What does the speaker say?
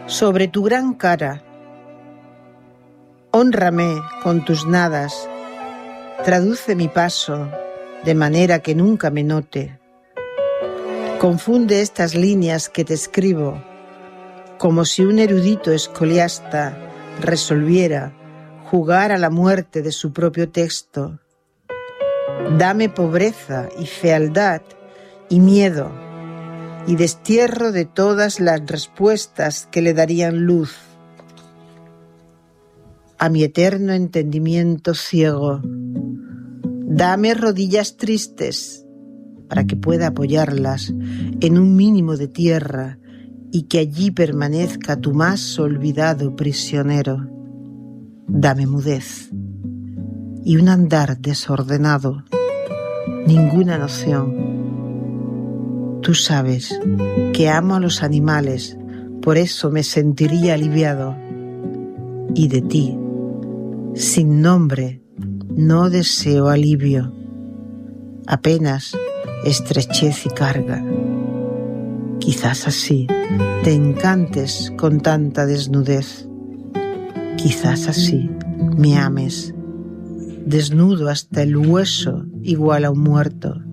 sobre tu gran cara. Hónrame con tus nadas, traduce mi paso de manera que nunca me note. Confunde estas líneas que te escribo, como si un erudito escoliasta resolviera jugar a la muerte de su propio texto. Dame pobreza y fealdad y miedo, y destierro de todas las respuestas que le darían luz a mi eterno entendimiento ciego. Dame rodillas tristes para que pueda apoyarlas en un mínimo de tierra y que allí permanezca tu más olvidado prisionero. Dame mudez y un andar desordenado, ninguna noción. Tú sabes que amo a los animales, por eso me sentiría aliviado. Y de ti, sin nombre, no deseo alivio, apenas estrechez y carga. Quizás así te encantes con tanta desnudez. Quizás así me ames, desnudo hasta el hueso igual a un muerto.